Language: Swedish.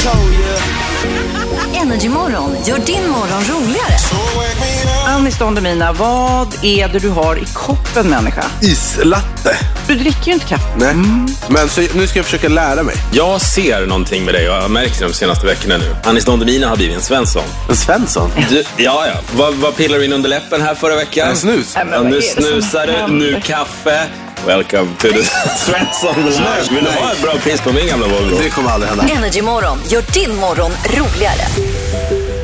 Energy Morgon gör din morgon roligare. Anis Don Demina, vad är det du har i koppen, människa? Islatte. Du dricker ju inte kaffe. Nej, men så, nu ska jag försöka lära mig. Jag ser någonting med dig och jag har märkt det de senaste veckorna nu. Anis Don Demina har blivit en Svensson. En Svensson? Ja. Vad pillar du in under läppen här förra veckan? En snus. Ja, nu snusar du, nu kaffe. Welcome to the Svensson Live. Vill du ha ett bra pris på min gamla Volvo? Det kommer aldrig hända. Energy Morgon gör din morgon roligare.